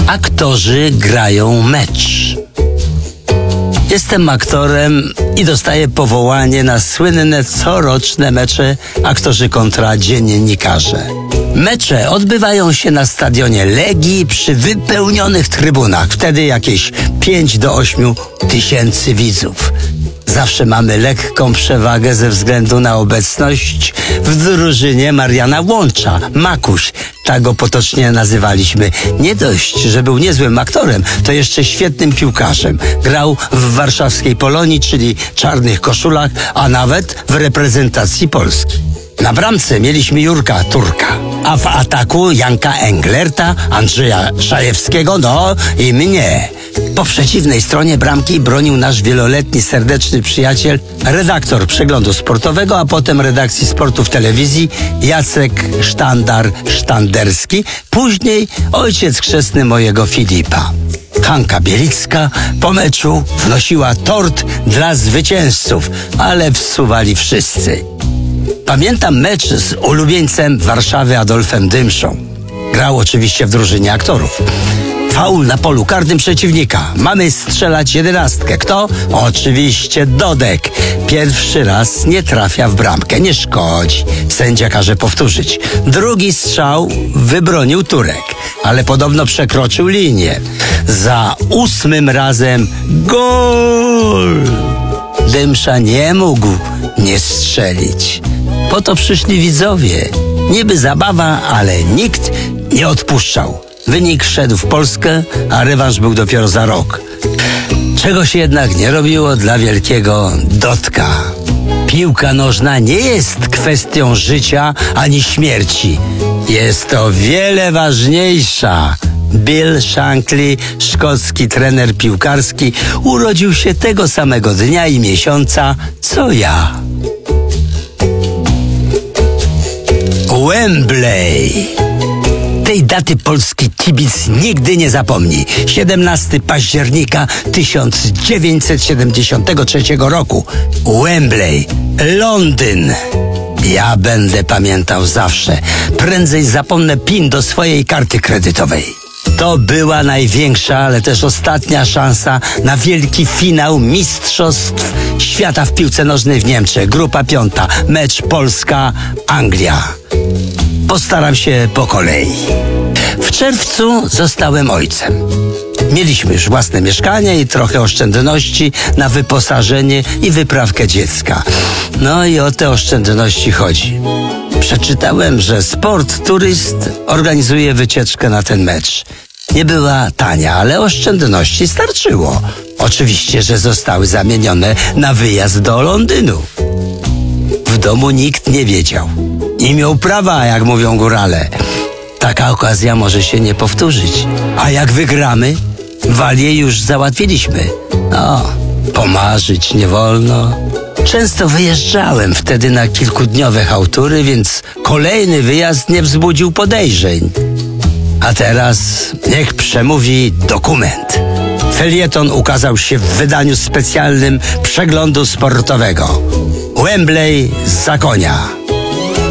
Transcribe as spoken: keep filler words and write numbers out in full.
Aktorzy grają mecz. Jestem aktorem i dostaję powołanie na słynne coroczne mecze Aktorzy kontra dziennikarze. Mecze odbywają się na stadionie Legii przy wypełnionych trybunach. Wtedy jakieś pięć do ośmiu tysięcy widzów. Zawsze mamy lekką przewagę ze względu na obecność w drużynie Mariana Łącza, Makuś. Tak go potocznie nazywaliśmy. Nie dość, że był niezłym aktorem, to jeszcze świetnym piłkarzem. Grał w warszawskiej Polonii, czyli czarnych koszulach, a nawet w reprezentacji Polski. Na bramce mieliśmy Jurka Turka, a w ataku Janka Englerta, Andrzeja Szajewskiego, no i mnie. Po przeciwnej stronie bramki bronił nasz wieloletni serdeczny przyjaciel, redaktor Przeglądu Sportowego, a potem redakcji sportu w telewizji, Jacek Sztandar-Sztanderski, później ojciec chrzestny mojego Filipa. Hanka Bielicka po meczu wnosiła tort dla zwycięzców, ale wsuwali wszyscy. Pamiętam mecz z ulubieńcem Warszawy Adolfem Dymszą. Grał oczywiście w drużynie aktorów. Faul na polu karnym przeciwnika. Mamy strzelać jedenastkę. Kto? Oczywiście Dodek. Pierwszy raz nie trafia w bramkę. Nie szkodzi. Sędzia każe powtórzyć. Drugi strzał wybronił Turek, ale podobno przekroczył linię. Za ósmym razem gol! Dymsza nie mógł nie strzelić. Po to przyszli widzowie. Niby zabawa, ale nikt nie odpuszczał. Wynik szedł w Polskę, a rewanż był dopiero za rok. Czego się jednak nie robiło dla wielkiego Dodka. Piłka nożna nie jest kwestią życia ani śmierci. Jest o wiele ważniejsza. Bill Shankly, szkocki trener piłkarski, urodził się tego samego dnia i miesiąca, co ja. Wembley. Tej daty polski kibic nigdy nie zapomni. siedemnastego października tysiąc dziewięćset siedemdziesiątego trzeciego roku. Wembley, Londyn. Ja będę pamiętał zawsze. Prędzej zapomnę PIN do swojej karty kredytowej. To była największa, ale też ostatnia szansa na wielki finał Mistrzostw Świata w piłce nożnej w Niemczech. Grupa piąta, mecz Polska-Anglia. Postaram się po kolei. W czerwcu zostałem ojcem. Mieliśmy już własne mieszkanie i trochę oszczędności na wyposażenie i wyprawkę dziecka. No i o te oszczędności chodzi. Przeczytałem, że Sport Turyst organizuje wycieczkę na ten mecz. Nie była tania, ale oszczędności starczyło. Oczywiście, że zostały zamienione na wyjazd do Londynu. W domu nikt nie wiedział. Nie miał prawa, jak mówią górale. Taka okazja może się nie powtórzyć. A jak wygramy, walię już załatwiliśmy. No, pomarzyć nie wolno. Często wyjeżdżałem wtedy na kilkudniowe chałtury, więc kolejny wyjazd nie wzbudził podejrzeń. A teraz niech przemówi dokument. Felieton ukazał się w wydaniu specjalnym Przeglądu Sportowego. Wembley za konia.